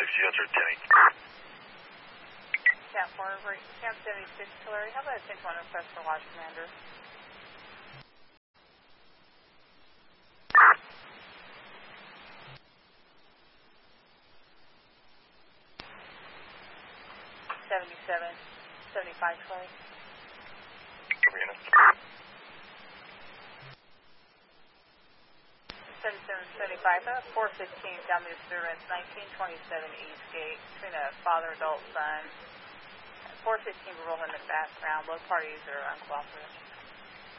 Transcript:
answer 10. Camp 4, Camp 76, Hillary. How about a 10-1 request for Lodge Commander? $77, $75, Hillary. Sabrina. 7775, 415 down the disturbance, 1927 East Gate, between a father, adult, son. 415 will roll in the background. Both parties are uncooperative.